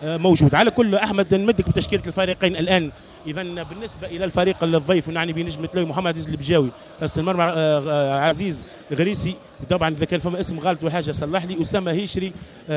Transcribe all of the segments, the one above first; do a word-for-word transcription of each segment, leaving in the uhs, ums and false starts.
موجود. على كل أحمد نمدك بتشكيلة الفريقين الآن. إذا بالنسبة إلى الفريق الضيف نعني بنجم متلوي محمد عزيز البجاوي، حارس المرمى عزيز الغريسي، طبعا إذا كان فما اسم غلط وحاجة صلح لي، أسامة هيشري،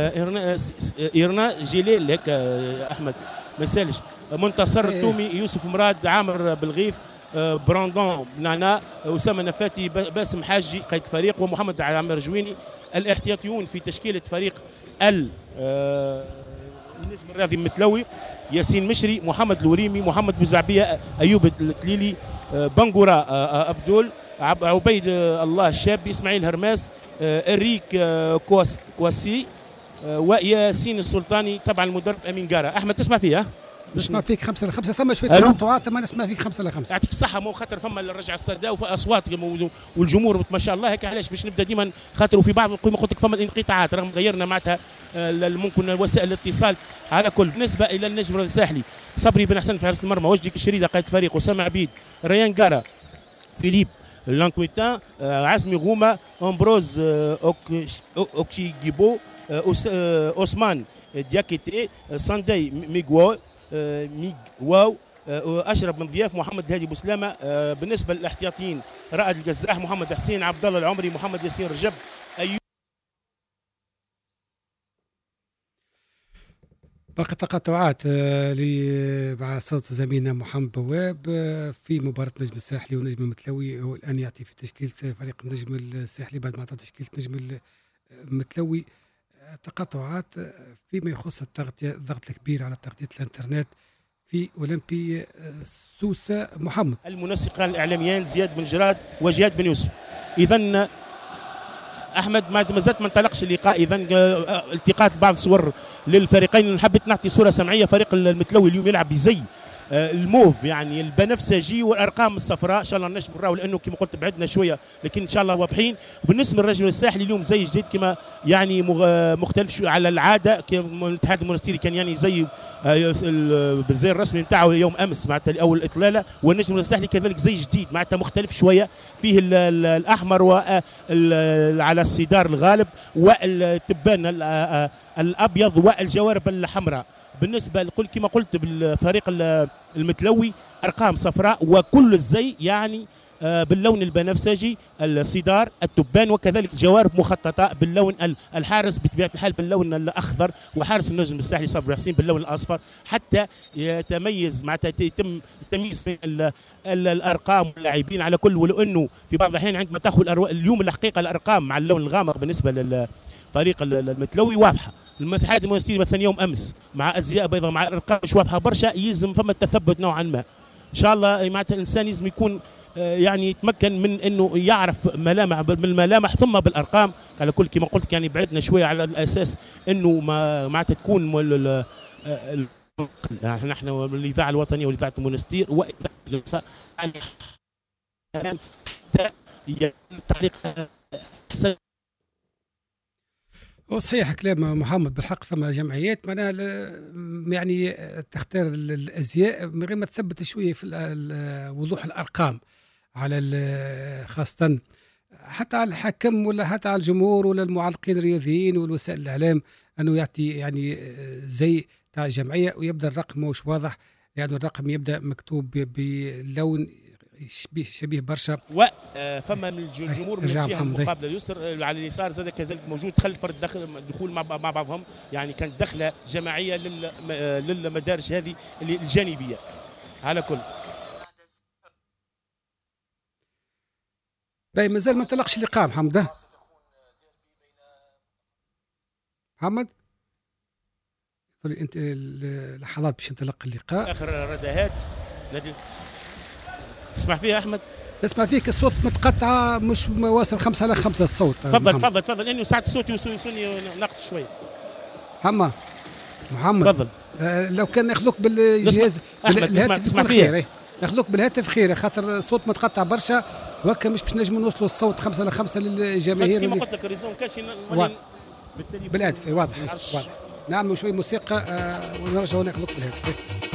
إيرنا جيليل هيك أحمد ما سالش، منتصر التومي، يوسف مراد، عامر بالغيث، براندون نانا، أسامة نفاتي، باسم حاجي قيد فريق، ومحمد عامر جويني. الاحتياطيون في تشكيلة فريق ال النجم الرياضي متلوي: ياسين مشري، محمد الوريمي، محمد بوزعبيه، ايوب التليلي، بنغورا ابدول، عبيد الله الشابي، اسماعيل هرماس، اريك كواسي، وياسين السلطاني. طبعا المدرب امين قاره. احمد تسمع فيه؟ نسمع فيك خمسة لخمسة. ثم شوية تقاطعات ما نسمع فيك خمسة لخمسة. يعطيك الصحة. مو خاطر فما الرجع الصداء وأصوات والجمهور ما شاء الله هيك، علاش باش نبدا ديما خاطر وفي بعض قلت لك فما الانقطاعات رغم غيرنا معناتها ممكن وسائل الاتصال. على كل بالنسبة إلى النجم الساحلي: صبري بن حسن في حراسة المرمى، وجدي كشريدة قائد فريق، أسامة عبيد، ريان قارة، فيليب لانكويتان، عزمي غومة، أمبروز أوكشي جيبو، أوسمان دياكيتي، ساندي ميغواو ميغ واو، اشرف من ضياف، محمد الهادي بوسلامه. بالنسبه للاحتياطيين: رائد القزاح، محمد حسين، عبد الله العمري، محمد ياسين رجب، ايوب. باقي تقاطعات مع صوت زميلنا محمد بواب في مباراه النجم الساحلي والنجم المتلوي. هو الان يعطي في تشكيله فريق النجم الساحلي بعد ما اعطى تشكيله النجم المتلوي. تقاطعات فيما يخص التغطية، الضغط الكبير على تغطية الانترنت في أولمبي سوسة. محمد المنسقان الإعلاميين زياد بن جراد وجهاد بن يوسف. إذن أحمد ما زالت ما انطلقش اللقاء، إذن التقاط بعض الصور للفريقين. حبيت نعطي صورة سمعية. فريق المتلوي اليوم يلعب بزي الموف يعني البنفسجي والارقام الصفراء. ان شاء الله نشكر راهو لانه كما قلت بعدنا شويه لكن ان شاء الله واضحين. وبالنسبه للرجل الساحلي اليوم زي جديد كما يعني مختلف شويه على العاده. الاتحاد المونستيري كان يعني زي بالزي الرسمي نتاعو يوم امس معناتها اول اطلاله، والنجم الساحلي كذلك زي جديد معناتها مختلف شويه، فيه الاحمر على الصدار الغالب والتبان الابيض والجوارب الحمراء. بالنسبه لكل كما قلت بالفريق المتلوي ارقام صفراء وكل الزي يعني باللون البنفسجي، الصدار التبان وكذلك جوارب مخططه باللون. الحارس بطبيعه الحال باللون الاخضر، وحارس النجم الساحلي صبري حسين باللون الاصفر، حتى يتميز معناتها يتم التمييز بين الارقام واللاعبين على كل. ولو انه في بعض الاحيان عندما تاخذ اليوم الحقيقه الارقام مع اللون الغامق بالنسبه للفريق المتلوي واضحه. الاتحاد المونستيري مثلا يوم امس مع ازياء بيضاء مع الارقام مش واضحه برشا، يلزم فما التثبت نوعا ما. ان شاء الله معناتها الانسان لازم يكون يعني يتمكن من انه يعرف ملامح بالملامح ثم بالارقام على كل. كما قلت يعني بعدنا شويه على الاساس انه ما معناتها تكون نحن الاذاعه الوطنيه والاذاعه المونستير واذاعه يعني تعليق. وصحيح كلام محمد بالحق. ثم جمعيات معناها يعني تختار الازياء من غير ما تثبت شويه في وضوح الارقام على خاصه حتى على الحكم ولا حتى على الجمهور ولا المعلقين الرياضيين والوسائل الاعلام انه يعطي يعني زي تاع الجمعيه ويبدا الرقم مش واضح، يعني الرقم يبدا مكتوب بلون شبيه شبيه برشا. وفما من الجمهور من الجهه المقابله اليسر على اليسار زاد كذلك موجود خلف الدخل دخول مع بعضهم، يعني كانت دخله جماعيه للمدارج هذه الجانبيه. على كل باي مازال ما انطلقش اللقاء. محمد محمد انت اللحظات باش ينطلق اللقاء. اخر ردهات نادي تسمع فيها احمد؟ تسمع فيك الصوت متقطع مش واصل خمسة على خمسة الصوت. تفضل تفضل تفضل لانه ساعه الصوت يوصلني ناقص شويه. محمد محمد تفضل. آه لو كان ناخذوك بالجهاز الهاتف تسمع فيها ناخذوك بالهاتف خير خاطر الصوت متقطع برشا وهكا مش باش نجموا نوصلوا الصوت خمسة على خمسة للجماهير. كما قلت لك الريزون كاشي بالهاتف واضح واضح. نعملوا شويه موسيقى آه ونرجعوا ناخذوك بالهاتف.